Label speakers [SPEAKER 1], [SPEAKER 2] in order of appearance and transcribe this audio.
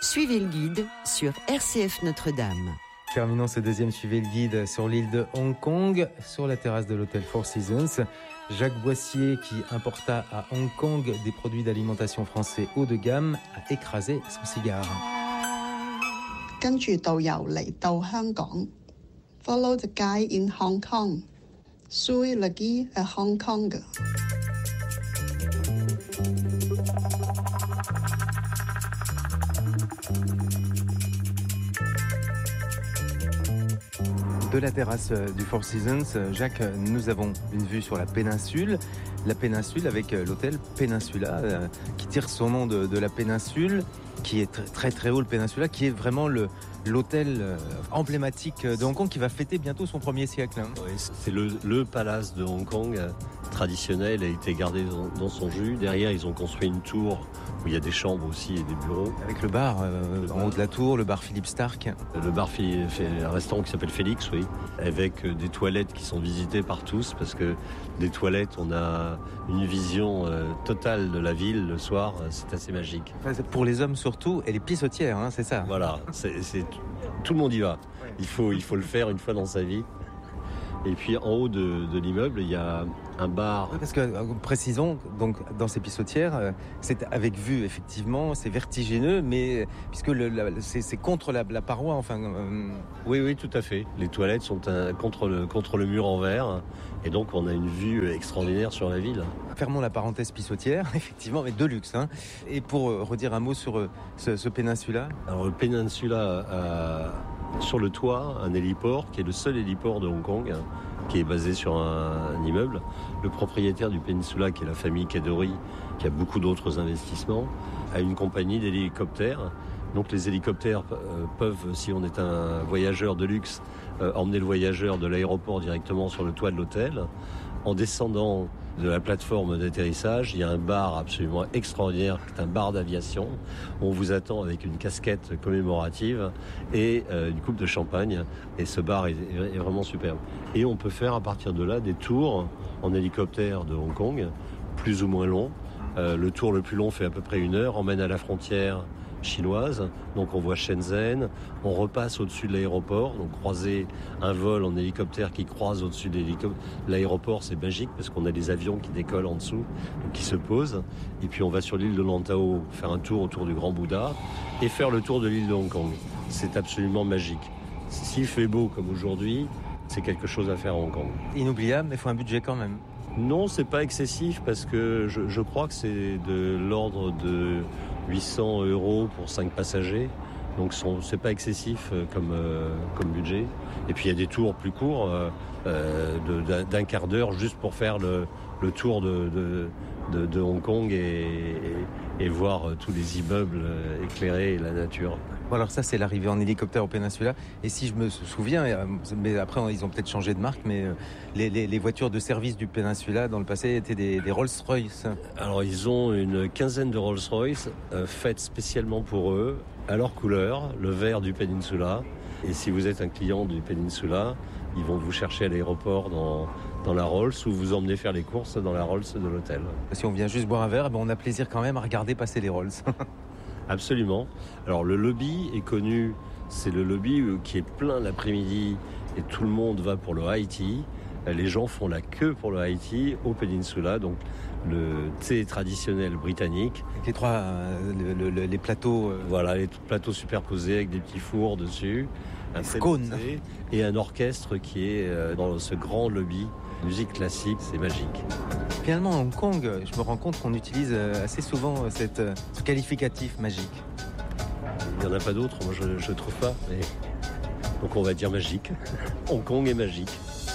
[SPEAKER 1] Suivez le guide sur RCF Notre-Dame.
[SPEAKER 2] Terminons ce deuxième Suivez le guide sur l'île de Hong Kong, sur la terrasse de l'hôtel Four Seasons. Jacques Boissier, qui importa à Hong Kong des produits d'alimentation français haut de gamme, a écrasé son cigare.
[SPEAKER 3] 跟住導遊嚟到香港 ，follow the guide in Hong Kong, suivre le guide à Hong Kong.
[SPEAKER 2] De la terrasse du Four Seasons, Jacques, nous avons une vue sur la péninsule avec l'hôtel Peninsula qui tire son nom de la péninsule, qui est très très haut, le Peninsula, qui est vraiment l'hôtel emblématique de Hong Kong qui va fêter bientôt son premier siècle.
[SPEAKER 4] Oui, c'est le palace de Hong Kong traditionnel, a été gardé dans son jus. Derrière, ils ont construit une tour où il y a des chambres aussi et des bureaux.
[SPEAKER 2] Avec le bar en haut de la tour, le bar Philippe Stark.
[SPEAKER 4] Le bar fait un restaurant qui s'appelle Félix, oui, avec des toilettes qui sont visitées par tous, parce que des toilettes, on a une vision totale de la ville le soir, c'est assez magique.
[SPEAKER 2] Pour les hommes surtout, et les pissotières, hein, c'est ça.
[SPEAKER 4] Voilà, tout le monde y va. Il faut le faire une fois dans sa vie. Et puis en haut de l'immeuble, il y a un bar.
[SPEAKER 2] Parce que, précisons, donc, dans ces pissotières, c'est avec vue, effectivement, c'est vertigineux, mais puisque c'est contre la paroi, enfin.
[SPEAKER 4] Oui, tout à fait. Les toilettes sont contre le mur en verre, et donc on a une vue extraordinaire sur la ville.
[SPEAKER 2] Fermons la parenthèse pissotière, effectivement, mais de luxe. Hein. Et pour redire un mot sur ce Peninsula.
[SPEAKER 4] Alors le Peninsula a sur le toit un héliport qui est le seul héliport de Hong Kong, qui est basé sur un immeuble. Le propriétaire du Peninsula, qui est la famille Kadori, qui a beaucoup d'autres investissements, a une compagnie d'hélicoptères. Donc les hélicoptères peuvent, si on est un voyageur de luxe, emmener le voyageur de l'aéroport directement sur le toit de l'hôtel. En descendant de la plateforme d'atterrissage, il y a un bar absolument extraordinaire, qui est un bar d'aviation. On vous attend avec une casquette commémorative et une coupe de champagne. Et ce bar est vraiment superbe. Et on peut faire à partir de là des tours en hélicoptère de Hong Kong, plus ou moins longs. Le tour le plus long fait à peu près 1 heure, emmène à la frontière chinoise, donc on voit Shenzhen, on repasse au-dessus de l'aéroport, donc croiser un vol en hélicoptère qui croise au-dessus de l'aéroport, c'est magique parce qu'on a des avions qui décollent en dessous, donc qui se posent, et puis on va sur l'île de Lantau faire un tour autour du Grand Bouddha et faire le tour de l'île de Hong Kong. C'est absolument magique. S'il fait beau comme aujourd'hui, c'est quelque chose à faire à Hong Kong.
[SPEAKER 2] Inoubliable, mais il faut un budget quand même.
[SPEAKER 4] Non, c'est pas excessif parce que je crois que c'est de l'ordre de 800 € pour 5 passagers. Donc c'est pas excessif comme budget. Et puis il y a des tours plus courts d'un quart d'heure juste pour faire le tour de Hong Kong et voir tous les immeubles éclairés et la nature.
[SPEAKER 2] Bon, alors ça c'est l'arrivée en hélicoptère au Peninsula, et si je me souviens, mais après ils ont peut-être changé de marque, mais les voitures de service du Peninsula dans le passé étaient des Rolls-Royce.
[SPEAKER 4] Alors ils ont une quinzaine de Rolls-Royce faites spécialement pour eux, à leur couleur, le vert du Peninsula. Et si vous êtes un client du Peninsula, ils vont vous chercher à l'aéroport dans la Rolls, ou vous emmener faire les courses dans la Rolls de l'hôtel.
[SPEAKER 2] Si on vient juste boire un verre, on a plaisir quand même à regarder passer les Rolls.
[SPEAKER 4] Absolument. Alors le lobby est connu, c'est le lobby qui est plein l'après-midi et tout le monde va pour le high tea. Les gens font la queue pour le high tea au Peninsula, donc le thé traditionnel britannique.
[SPEAKER 2] Avec les trois, les plateaux.
[SPEAKER 4] Voilà, les plateaux superposés avec des petits fours dessus. Un
[SPEAKER 2] scone.
[SPEAKER 4] Et un orchestre qui est dans ce grand lobby. Musique classique, c'est magique.
[SPEAKER 2] Finalement, à Hong Kong, je me rends compte qu'on utilise assez souvent ce qualificatif magique.
[SPEAKER 4] Il n'y en a pas d'autres, moi je ne trouve pas. Mais... Donc on va dire magique. Hong Kong est magique.